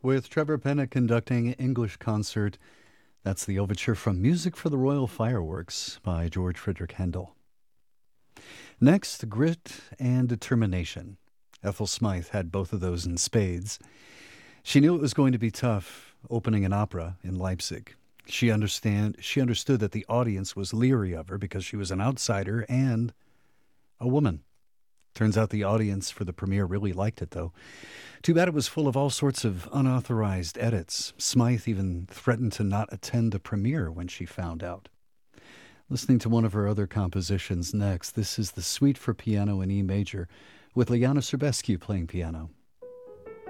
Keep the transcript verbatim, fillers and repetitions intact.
with Trevor Pennock conducting English concert. That's the overture from Music for the Royal Fireworks by George Frederick Handel. Next, Grit and Determination. Ethel Smythe had both of those in spades. She knew it was going to be tough opening an opera in Leipzig. She understand she understood that the audience was leery of her because she was an outsider and a woman. Turns out the audience for the premiere really liked it, though. Too bad it was full of all sorts of unauthorized edits. Smythe even threatened to not attend the premiere when she found out. Listening to one of her other compositions next, this is the Suite for Piano in E major with Liana Serbescu playing piano.